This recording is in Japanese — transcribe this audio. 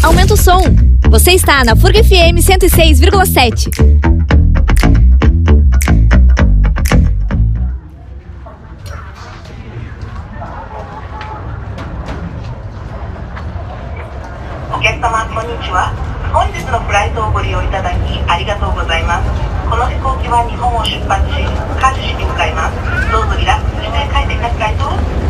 aumenta o som. Você está na FURG FM 106,7. お客様、こんにちは。本日のフライトをご利用いただきありがとうございます。この飛行機は日本を出発し、カーシュ市に向かいます。どうぞリラックスして帰ってくださいと。